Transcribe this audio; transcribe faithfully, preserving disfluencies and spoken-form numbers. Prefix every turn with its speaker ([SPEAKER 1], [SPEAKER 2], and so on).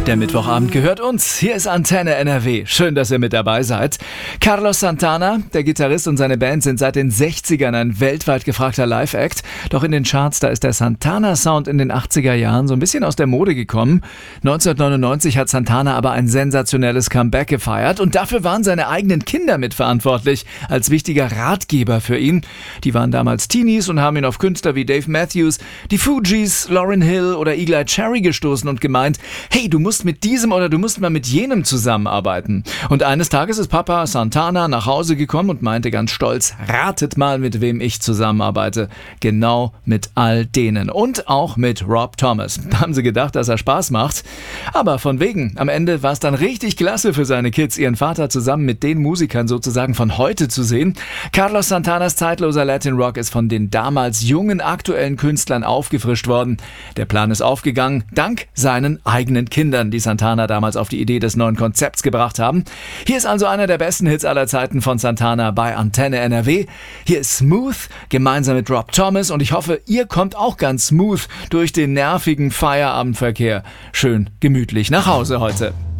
[SPEAKER 1] Der Mittwochabend gehört uns. Hier ist Antenne N R W. Schön, dass ihr mit dabei seid. Carlos Santana, der Gitarrist, und seine Band sind seit den sechzigern ein weltweit gefragter Live-Act. Doch in den Charts, da ist der Santana-Sound in den achtziger Jahren so ein bisschen aus der Mode gekommen. neunzehnhundertneunundneunzig hat Santana aber ein sensationelles Comeback gefeiert und dafür waren seine eigenen Kinder mitverantwortlich, als wichtiger Ratgeber für ihn. Die waren damals Teenies und haben ihn auf Künstler wie Dave Matthews, die Fugees, Lauryn Hill oder Eagle-Eye Cherry gestoßen und gemeint, hey, du musst mit diesem oder du musst mal mit jenem zusammenarbeiten. Und eines Tages ist Papa Santana nach Hause gekommen und meinte ganz stolz, ratet mal, mit wem ich zusammenarbeite. Genau mit all denen. Und auch mit Rob Thomas. Da haben sie gedacht, dass er Spaß macht. Aber von wegen, am Ende war es dann richtig klasse für seine Kids, ihren Vater zusammen mit den Musikern sozusagen von heute zu sehen. Carlos Santanas zeitloser Latin Rock ist von den damals jungen, aktuellen Künstlern aufgefrischt worden. Der Plan ist aufgegangen, dank seinen eigenen Kindern, die Santana damals auf die Idee des neuen Konzepts gebracht haben. Hier ist also einer der besten Hits aller Zeiten von Santana bei Antenne N R W. Hier ist Smooth, gemeinsam mit Rob Thomas, und ich hoffe, ihr kommt auch ganz smooth durch den nervigen Feierabendverkehr schön gemütlich nach Hause heute.